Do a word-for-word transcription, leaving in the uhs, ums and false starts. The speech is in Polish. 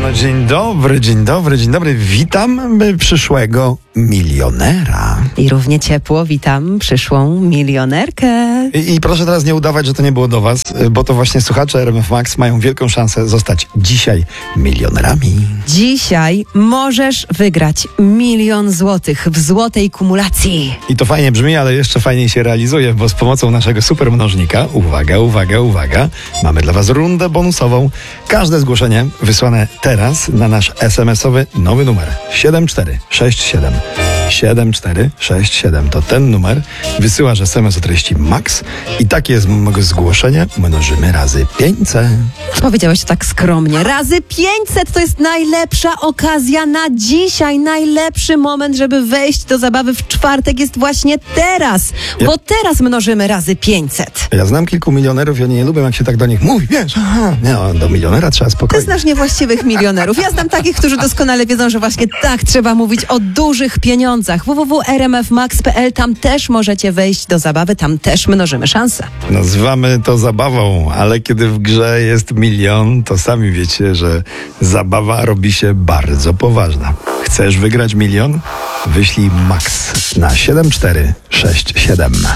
No dzień dobry, dzień dobry, dzień dobry. Witam przyszłego milionera. I równie ciepło witam przyszłą milionerkę. I, I proszę teraz nie udawać, że to nie było do was, bo to właśnie słuchacze R M F Max mają wielką szansę zostać dzisiaj milionerami. Dzisiaj możesz wygrać milion złotych w złotej kumulacji. I to fajnie brzmi, ale jeszcze fajniej się realizuje, bo z pomocą naszego supermnożnika, uwaga, uwaga, uwaga, mamy dla was rundę bonusową. Każde zgłoszenie wysłane teraz na nasz es em esowy nowy numer siedem cztery sześć siedem. siedem cztery sześć siedem to ten numer. Wysyłasz es em es o treści MAX i takie jest zgłoszenie mnożymy razy pięćset. Powiedziałeś to tak skromnie. Razy pięćset to jest najlepsza okazja na dzisiaj. Najlepszy moment, żeby wejść do zabawy w czwartek jest właśnie teraz. Ja... Bo teraz mnożymy razy pięćset. Ja znam kilku milionerów i oni nie lubią, jak się tak do nich mówi. Wiesz, aha, nie, no, do milionera trzeba Ty spokojnie. znasz niewłaściwych milionerów. Ja znam takich, którzy doskonale wiedzą, że właśnie tak trzeba mówić o dużych pieniądzach. w w w kropka r m f max kropka p l. Tam też możecie wejść do zabawy, tam też mnożymy szanse. Nazywamy to zabawą, ale kiedy w grze jest milion, to sami wiecie, że zabawa robi się bardzo poważna. Chcesz wygrać milion? Wyślij MAX na siedem cztery sześć siedem.